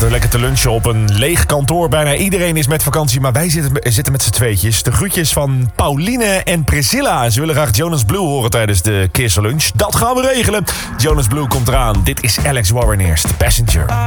lekker te lunchen op een leeg kantoor. Bijna iedereen is met vakantie, maar wij zitten met z'n tweetjes. De groetjes van Pauline en Priscilla. Ze willen graag Jonas Blue horen tijdens de kersenlunch. Dat gaan we regelen. Jonas Blue komt eraan. Dit is Alex Warren eerst. Passenger.